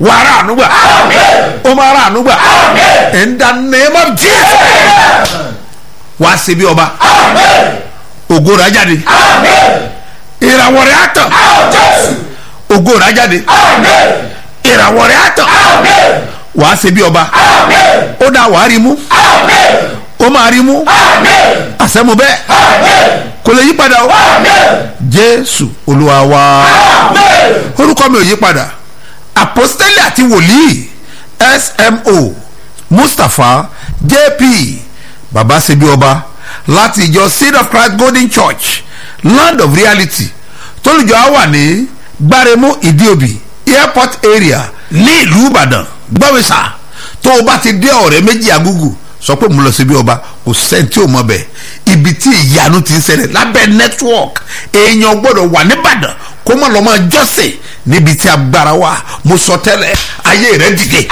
wàrà ànúgbà ó máa rà ànúgbà in the name of Jesus. wàá ṣe bí ọba ògo rẹ̀ á jáde ìràwọ̀ rẹ̀ á tàn ògo rẹ̀ á jáde ìràwọ̀ rẹ̀ á tàn wàá ṣe bí ọba ó dá wàá rí mú ó máa rí mú àṣẹmu bẹ́ẹ̀ kò lè yí padà o Jésù Olúwa wa. orúkọ mi ò yí padà apostoli àti wòlíì SMO Mustapha JP baba ṣebí ọba láti ìjọ Seed of Christ Golden Church Land of Reality tólùjọ á wà ní Gbáremú Ìdíòbí airport area ní ìlú Ìbàdàn gbọ́mísà tó o bá ti dé ọ̀rẹ́ méjì agúgù sọ pé mo lọ ṣebí ọba kò sẹ́ni tí ò mọ̀ bẹ́ẹ̀ ibi tí ìyanu ti ń ṣẹlẹ̀ lábẹ́ network èèyàn gbọ́dọ̀ wà níbàdàn kó má lọ́ máa jọ́sìn níbi tí agbára wà mo sọ tẹ́lẹ̀ ayé rẹ̀ dìde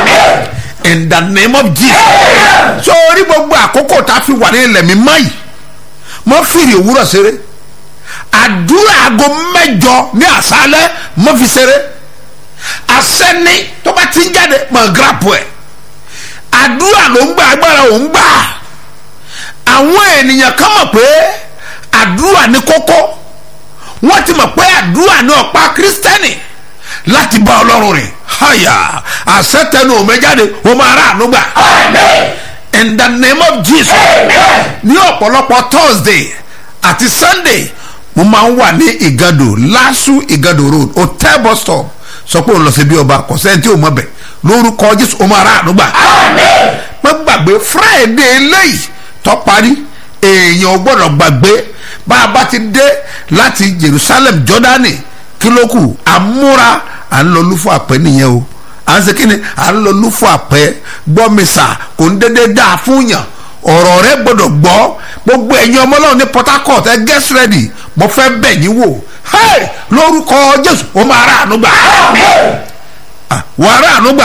in the name of Jesus. so orí gbogbo àkókò tá a fi wà ní ilẹ̀ mi mọ́ yìí mo fìrì òwúrọ̀ ṣeré àdúrà aago 8 ní àṣálẹ́ mo fi ṣeré àṣẹ́ni tó bá ti ń jáde mọ̀ gíràpù ẹ̀ àdúrà ló ń gbà agbára ò ń gbà àwọn ènìyàn kan mọ̀ pé àdúrà ní kókó wọ́n ti mọ̀ pé àdúrà ní ọ̀pá kírísítẹ́nì láti bá ọlọ́run rìn háyà àṣetẹnu òmẹjáde ó máa rà ànúgbà in the name of Jesus. ní ọ̀pọ̀lọpọ̀ Thursday àti Sunday mo máa ń wà ní Ìgàdò LASU Ìgàdò road hotel bus stop sọ pé òun lọ sí bí ọba kò sẹ́ni tí ò mọ̀ bẹ̀ lórúkọ Jésù ó máa rà ànúgbà. mo gbàgbé Friday eléyìí tó parí èèyàn gbọ́dọ̀ gbàgbé bá a bá ti dé láti Jerusalem Jordani kílókù àmúra à ń lọ lúfọ àpẹ nìyẹn o à ń ṣe kí ni à ń lọ lúfọ àpẹ gbọ́mísà kò ń dédé dáa fún yàn ọ̀rọ̀ rẹ gbọ́dọ̀ gbọ́ gbogbo ẹ̀yin ọmọ Ọlọ́run ní Port Harcourt ẹ get ready mo fẹ́ bẹ̀ yín wò lórúkọ Jésù ó máa rà ànúgbà wà á rà ànúgbà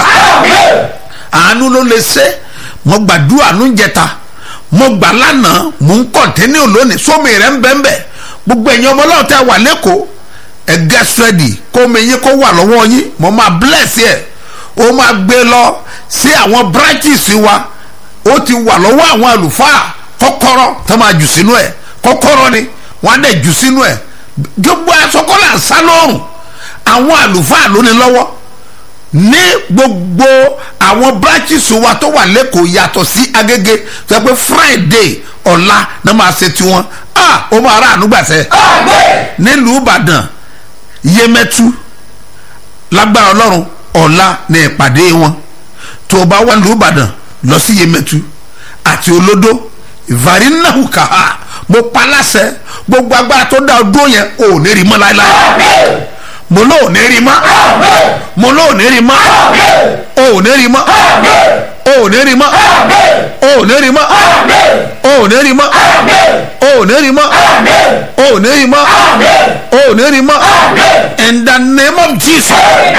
àánú ló lè ṣe mo gbàdúrà àánú jẹta mo gbà lánàá mo ń kọ̀ntẹ́nì lónìí sómi rẹ̀ ń bẹ́ẹ̀ gbogbo ẹ̀yin ọmọ Ọlọ́run tẹ́ wà lẹ́kọ̀ọ́ ẹ get ready kó mi yín kó wà lọ́wọ́ yín mo máa bless ẹ̀ ó máa gbé lọ sí àwọn branches wa ó ti wà lọ́wọ́ àwọn àlùfáà kọ́kọ́rọ́ tó máa jù sínú ẹ̀ kọ́kọ́rọ́ ni wọ́n á dẹ̀ jù sínú ẹ̀ gbogbo asọ́kọ́lá sálọ́rùn àwọn àlùfáà ló ní lọ́wọ́ ní gbogbo àwọn branches wa tó wà lẹ́kọ̀ọ́ yàtọ̀ sí Agége tó yẹ pé Friday ọ̀la náà máa ṣe tiwọn ó máa rà ànúgbàṣẹ́ nílùú Ìbàdàn Yemẹtu lágbára Ọlọ́run ọ̀la ní ìpàdé wọn tó o bá wà nílùú Ìbàdàn lọ sí Yemẹtu àti Olódó ìvarínàhùkà mo pa láṣẹ gbogbo agbára tó dá ọdún yẹn ò ní rí mọ́ láéláé mo lóò ní rí mọ́ mo lóò ní rí mọ́ ò ní rí mọ́ ò ní rí mọ́ ò ní rí mọ́ ò ní rí mọ́ ò ní rí mọ́ ò ní rí mọ́ ò ní rí mọ́ in the name of Jesus.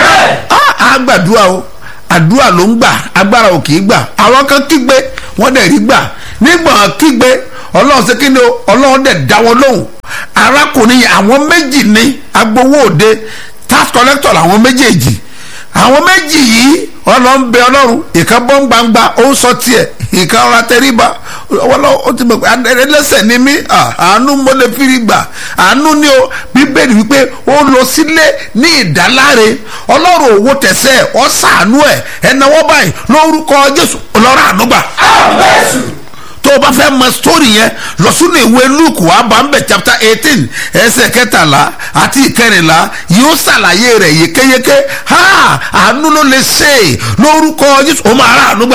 àgbàdua o àdúrà ló ń gbà agbára ò kì í gbà àwọn kan kígbe wọ́n dẹ̀ rí gbà nígbà kígbe Ọlọ́run ṣe kí ni o Ọlọ́run dẹ̀ dá wọn lóhùn arákùnrin yẹn àwọn méjì ní agbowó òde tax collector làwọn méjèèjì àwọn méjì yìí Ọlọ́run bẹ Ọlọ́run ìkan bọ́ gbangba ó ń sọ tiẹ̀ ìkan ọ̀rá tẹríba ó ti mọ̀ pé ẹlẹ́ṣẹ̀ ni mí àánú mo lè fi rí gbà àánú ni o Bíbélì wípé ó lọ sílé ní ìdáláre Ọlọ́run òwò tẹ̀sẹ̀ ọ̀ ṣàánú ẹ̀ náwó báyìí lórúkọ Jésù ọlọ́run ànúgbà. tó o bá fẹ́ mọ sítórì yẹn lọ sínú ìwé Lúùkù wá bá ń bẹ̀ chapter 18 ẹsẹ̀ 13 àti 14 yóò ṣàlàyé rẹ̀ yékéyéké àánú ló lè ṣe lórúkọ Jésù ó máa rà ànúgbà.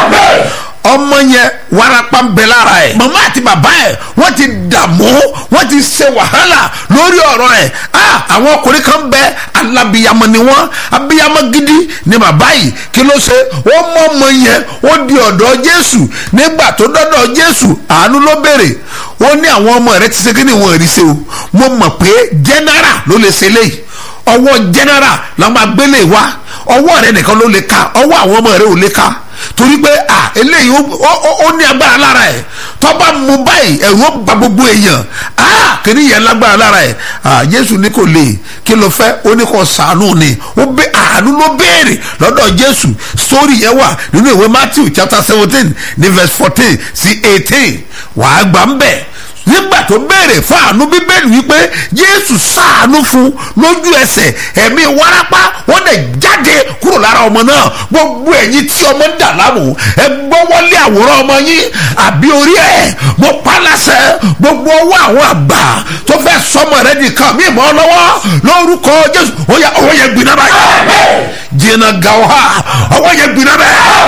ọmọ yẹn warapa ń bẹ lára ẹ̀ màmá àti bàbá ẹ̀ wọ́n ti dààmú wọ́n ti ṣe wàhálà lórí ọ̀rọ̀ ẹ̀ àwọn ọkùnrin kan bẹ alábìyamọ ni wọ́n abiyamọ gidi ni bàbá yìí kí ló ṣe ó mọ ọmọ yẹn ó di ọ̀dọ̀ Jésù nígbà tó dọ́dọ̀ Jésù àánú ló béèrè ó ní àwọn ọmọ rẹ̀ ti ṣe kí ni wọ́n rí ṣe o mo mọ̀ pé general ló lè ṣe léyìí ọwọ́ general la máa gbélé wa ọwọ́ rẹ̀ nìkan ló lè ka ọwọ́ àwọn ọmọ rẹ̀ ò lè ka torí pé eléyìí ó ní agbára lára ẹ̀ tó bá mu báyìí ẹ̀rù ó ba gbogbo èèyàn kìíní yẹn lágbára lára ẹ̀ Jésù ní kò lè kí ló fẹ́ ó ní kò sànú ni àánú ló béèrè lọ́dọ̀ Jésù. Sórí yẹn wà nínú ìwé Matthew chapter 17 ní verse 14 sí 18 wàá gbà ń bẹ̀. Nígbà tó béèrè fún àánú, Bíbélì wípé Jésù ṣàánú fún lójú ẹsẹ̀, ẹ̀mí wárápá wọ́n dẹ̀ jáde kúrò lára ọmọ náà. Gbogbo ẹ̀yin tí ọmọ ń dà láàmú, ẹ gbọ́wọ́lé àwòrán ọmọ yín àbí orí ẹ̀, mo pa láṣẹ gbogbo ọwọ́ àwọn àgbà tó fẹ́ sọmọ rẹ nìkan mí mọ́ lọ́wọ́ lórúkọ Jésù. Ó yá ọwọ́ yẹn gbiná báyìí, jìnnà gàwá ọwọ́ yẹn gbiná báyìí.